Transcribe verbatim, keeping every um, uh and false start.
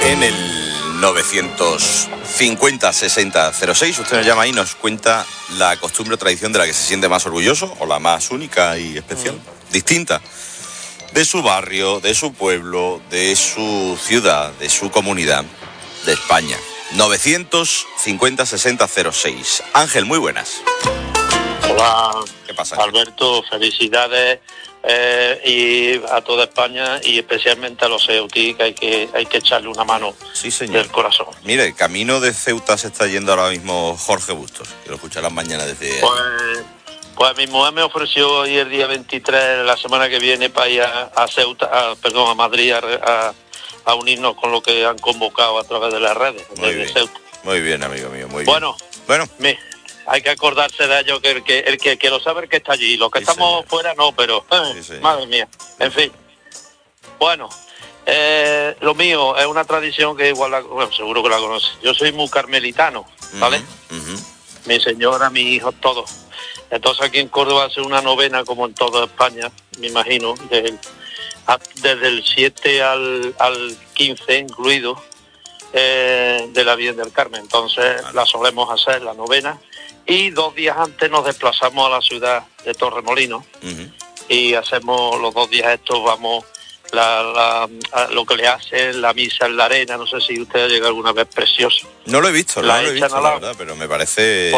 en el novecientos cincuenta sesenta cero seis. Usted nos llama y nos cuenta la costumbre o tradición de la que se siente más orgulloso, o la más única y especial, mm. distinta, de su barrio, de su pueblo, de su ciudad, de su comunidad, de España. novecientos cincuenta sesenta cero seis. Ángel, muy buenas. Hola. ¿Qué pasa? Alberto, felicidades eh, y a toda España y especialmente a los Ceuti, que hay que hay que echarle una mano, sí, señor, del corazón. Mire, camino de Ceuta se está yendo ahora mismo Jorge Bustos, que lo escucharán mañana desde pues, pues mi mujer me ofreció hoy el día veintitrés, la semana que viene, para ir a, a Ceuta, a, perdón, a Madrid, a, a, a unirnos con lo que han convocado a través de las redes. Muy bien, Ceuta. Muy bien, amigo mío, muy bueno, bien. Bueno, me, hay que acordarse de ello, que el que, el que, que lo sabe, el que está allí. Los que sí, estamos señor. fuera no, pero eh, sí, madre mía. En fin. Bueno, eh, lo mío es una tradición que igual, la, bueno, seguro que la conoces. Yo soy muy carmelitano, ¿vale? Uh-huh, uh-huh. Mi señora, mis hijos, todos. Entonces aquí en Córdoba hace una novena, como en toda España, me imagino, de, a, desde el siete al, al quince incluido, eh, de la Virgen del Carmen. Entonces vale. La solemos hacer, la novena. Y dos días antes nos desplazamos a la ciudad de Torremolinos, uh-huh. y hacemos los dos días estos, vamos, la, la, lo que le hacen, la misa en la arena, no sé si usted ha llegado alguna vez, precioso. No lo he visto, la no lo he visto, la verdad, pero me parece